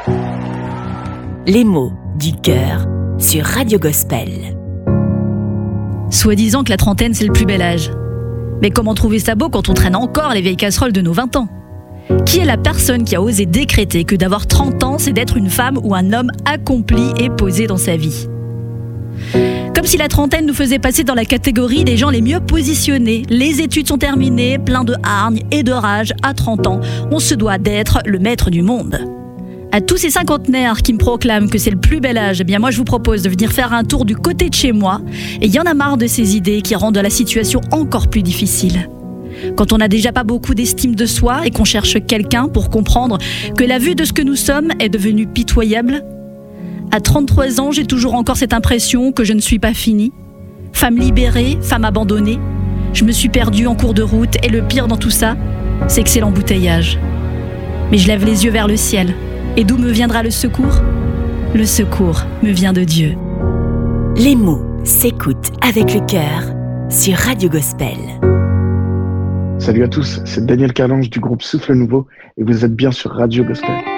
Les mots du cœur sur Radio Gospel. Soi-disant que la trentaine, c'est le plus bel âge. Mais comment trouver ça beau quand on traîne encore les vieilles casseroles de nos 20 ans ? Qui est la personne qui a osé décréter que d'avoir 30 ans, c'est d'être une femme ou un homme accompli et posé dans sa vie ? Comme si la trentaine nous faisait passer dans la catégorie des gens les mieux positionnés. Les études sont terminées, plein de hargne et de rage. À 30 ans, on se doit d'être le maître du monde. À tous ces cinquantenaires qui me proclament que c'est le plus bel âge, eh bien moi je vous propose de venir faire un tour du côté de chez moi. Et il y en a marre de ces idées qui rendent la situation encore plus difficile. Quand on n'a déjà pas beaucoup d'estime de soi et qu'on cherche quelqu'un pour comprendre que la vue de ce que nous sommes est devenue pitoyable. À 33 ans, j'ai toujours encore cette impression que je ne suis pas finie. Femme libérée, femme abandonnée. Je me suis perdue en cours de route et le pire dans tout ça, c'est que c'est l'embouteillage. Mais je lève les yeux vers le ciel. Et d'où me viendra le secours ? Le secours me vient de Dieu. Les mots s'écoutent avec le cœur sur Radio Gospel. Salut à tous, c'est Daniel Carlange du groupe Souffle Nouveau et vous êtes bien sur Radio Gospel.